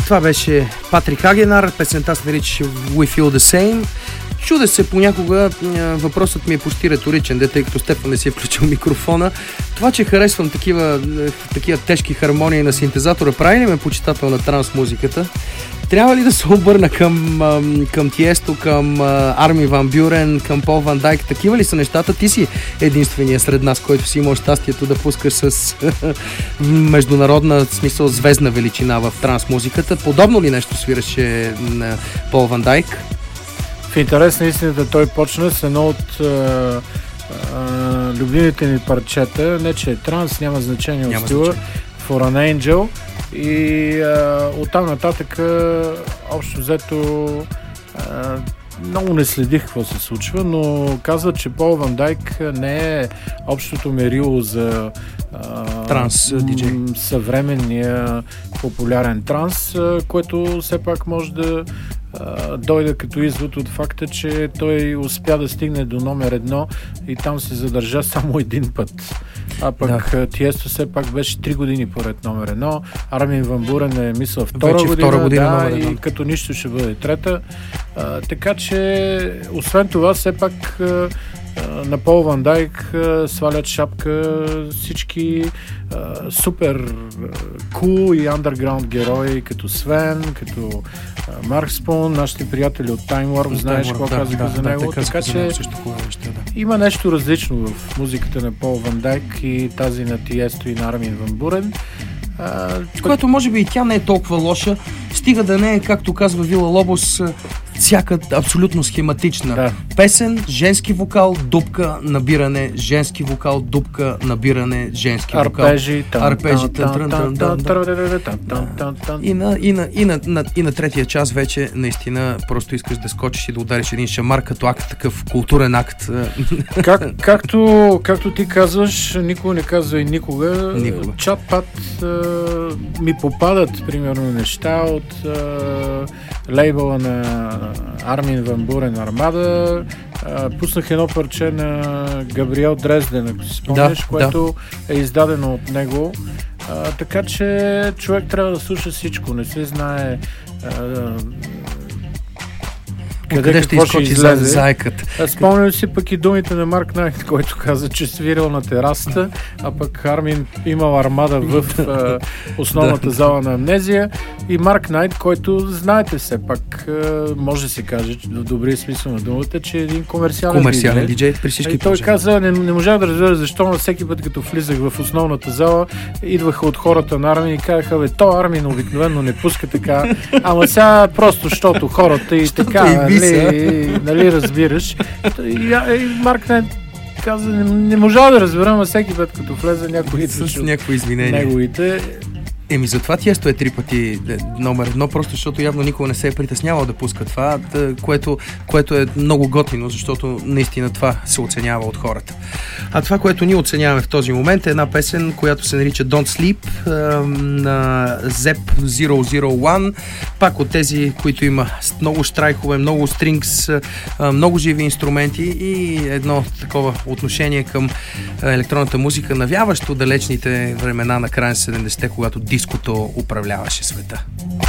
Това беше Патрик Хагенар, песента се наричаше We Feel The Same. Чудя се понякога, въпросът ми е почти риторичен, тъй като Стефан не си е включил микрофона. Това, че харесвам такива тежки хармонии на синтезатора, прави ли ме почитател на транс музиката? Трябва ли да се обърна към Тиесто, към Армин ван Бюрен, към Пол Ван Дайк? Такива ли са нещата? Ти си единствения сред нас, който си имал щастието да пускаш с международна, смисъл, звездна величина в транс музиката. Подобно ли нещо свираше на Пол Ван Дайк? В интерес на истината той почна с едно от любимите ми парчета, не че е транс, няма значение от стила, For an Angel, и оттам нататък общо взето много не следих какво се случва, но казват, че Пол Ван Дайк не е общото мерило за транс диджей, съвременния популярен транс, което все пак може да дойде като извод от факта, че той успя да стигне до номер 1 и там се задържа само един път. А пък Тиесто все пак беше 3 години поред номер 1. Армин ван Бюрен е мисля втора година и като нищо ще бъде трета. Така че, освен това, все пак на Пол Ван Дайк свалят шапка всички супер кул и андерграунд герои, като Свен, като Марк Спон, нашите приятели от Time Warp, знаеш какво казаха за него. Така че има нещо различно в музиката на Пол Ван Дайк и тази на Тиесто и на Армин ван Бюрен. Което може би и тя не е толкова лоша, стига да не е, както казва Вила Лобос, всяка абсолютно схематична. Да. Песен, женски вокал, дупка, набиране, женски вокал, дупка, набиране, женски вокал. Арпежи. И на третия час вече наистина просто искаш да скочиш и да удариш един шамар като акт, такъв културен акт. Както ти казваш, никога не казва и никога. Чат-пат ми попадат, примерно, неща от лейбъла на Армин ван Бюрен Армада. Пуснах едно парче на Габриел Дрезден, ако си спомняш, което е издадено от него. Така че човек трябва да слуша всичко. Не се знае къде ще изкочи заекът. Спомням си пък и думите на Марк Найт, който каза, че свирил на терасата, а пък Армин имал Армада в основната зала на Амнезия, и Марк Найт, който, знаете, все пак може да се каже в добрия смисъл на думата, че е един комерциален диджей при всички. И той каза, не можах да разбера защо на всеки път, като влизах в основната зала, идваха от хората на Армин и казаха, то Армин обикновено не пуска така, ама сега просто, защото хората и така, нали разбираш. И Марк Найт каза, не можа да разберам, а всеки път, като влезе някой с някакво извинение. Неговите. Затова Тиесто е 3 пъти номер 1, просто защото явно никога не се е притеснявал да пуска това, което е много готино, защото наистина това се оценява от хората. А това, което ние оценяваме в този момент, е една песен, която се нарича Don't Sleep на Zep 001, пак от тези, които има много штрайхове, много стрингс, много живи инструменти и едно такова отношение към електронната музика, навяващо далечните времена на края на 70-те, когато диското управляваше света.